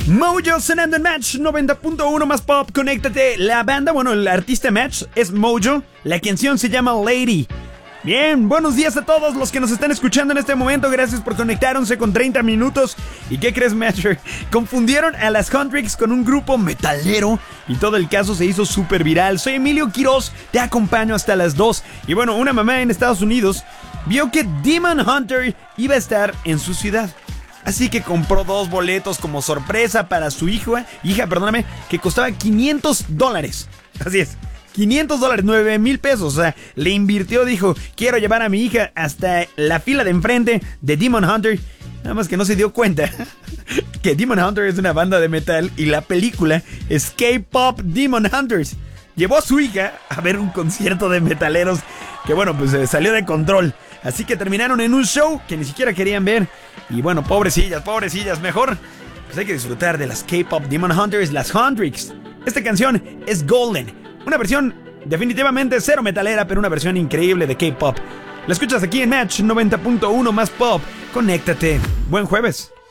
Mojo sonando en Match 90.1 más pop, conéctate. La banda, bueno, el artista Match es Mojo. La canción se llama Lady. Bien, buenos días a todos los que nos están escuchando en este momento. Gracias por conectar 11 con 30 minutos. ¿Y qué crees, Matcher? Confundieron a las Huntrix con un grupo metalero y todo el caso se hizo súper viral. Soy Emilio Quiroz, te acompaño hasta las 2. Y bueno, una mamá en Estados Unidos vio que Demon Hunter iba a estar en su ciudad. Así que compró 2 boletos como sorpresa para su hija, que costaba $500. Así es, $500, 9,000 pesos. O sea, le invirtió, dijo, quiero llevar a mi hija hasta la fila de enfrente de Demon Hunter. Nada más que no se dio cuenta que Demon Hunter es una banda de metal y la película es K-Pop Demon Hunters. Llevó a su hija a ver un concierto de metaleros que, bueno, pues salió de control. Así que terminaron en un show que ni siquiera querían ver. Y bueno, pobrecillas, mejor pues hay que disfrutar de las K-Pop Demon Hunters, las Huntrix. Esta canción es Golden, una versión definitivamente cero metalera, pero una versión increíble de K-Pop. La escuchas aquí en Match 90.1 más pop. Conéctate. Buen jueves.